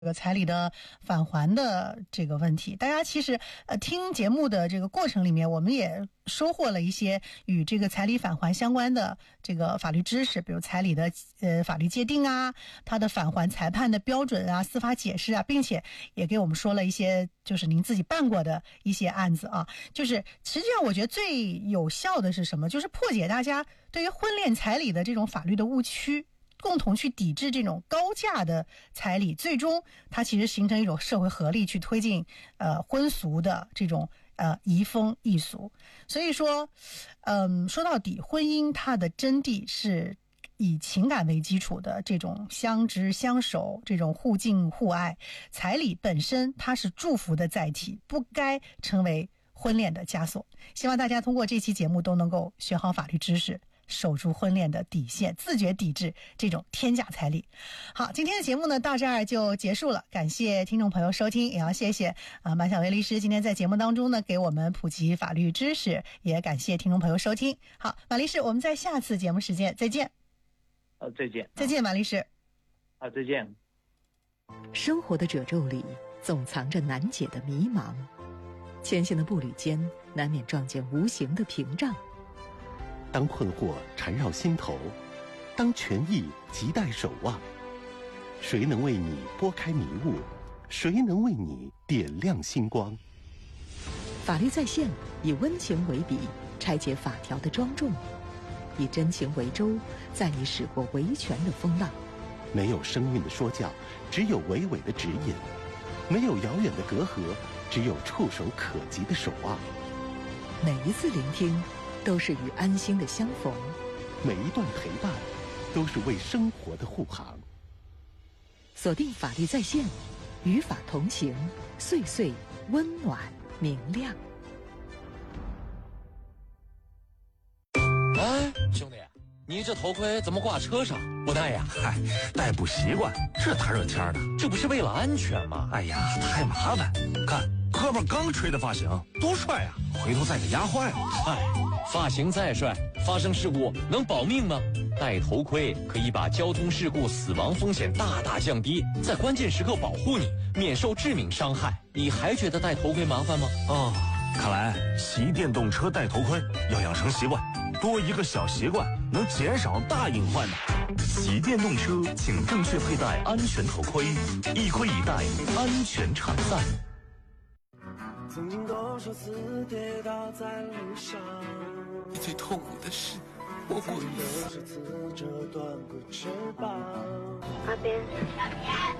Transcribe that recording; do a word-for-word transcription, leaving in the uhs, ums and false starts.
这个彩礼的返还的这个问题。大家其实呃听节目的这个过程里面，我们也收获了一些与这个彩礼返还相关的这个法律知识，比如彩礼的呃法律界定啊，它的返还裁判的标准啊，司法解释啊，并且也给我们说了一些就是您自己办过的一些案子啊。就是实际上我觉得最有效的是什么？就是破解大家对于婚恋彩礼的这种法律的误区，共同去抵制这种高价的彩礼，最终它其实形成一种社会合力，去推进呃婚俗的这种呃移风易俗。所以说，嗯，说到底，婚姻它的真谛是以情感为基础的这种相知相守，这种互敬互爱。彩礼本身它是祝福的载体，不该成为婚恋的枷锁。希望大家通过这期节目都能够学好法律知识，守住婚恋的底线，自觉抵制这种天价彩礼。好，今天的节目呢到这儿就结束了，感谢听众朋友收听，也要谢谢啊马小薇律师今天在节目当中呢给我们普及法律知识，也感谢听众朋友收听。好，马律师，我们在下次节目时间再见。 呃，再见， 再见，马律师。 啊，再见。 生活的褶皱里总藏着难解的迷茫，前行的步履间难免撞见无形的屏障。 当困惑缠绕心头，当权益亟待守望，谁能为你拨开迷雾？谁能为你点亮星光？ 法律在线以温情为笔，拆解法条的庄重；以真情为舟，载你驶过维权的风浪。 没有生硬的说教，只有娓娓的指引；没有遥远的隔阂，只有触手可及的守望。 每一次聆听都是与安心的相逢， 每一段陪伴都是为生活的护航。 锁定法律在线，与法同行，岁岁温暖明亮。 哎，兄弟，你这头盔怎么挂车上不戴呀？ 嗨，戴不习惯，这大热天的， 这不是为了安全吗？ 哎呀，太麻烦。看哥们刚吹的发型多帅啊，回头再给压坏了。 哎，发型再帅，发生事故能保命吗？戴头盔可以把交通事故死亡风险大大降低，在关键时刻保护你，免受致命伤害。你还觉得戴头盔麻烦吗？ 哦，看来骑电动车戴头盔要养成习惯，多一个小习惯能减少大隐患的。 骑电动车请正确佩戴安全头盔，一盔一戴，安全常在。 曾经多少次跌倒在路上， 最痛苦的是我过多少次折断过翅膀。 阿边，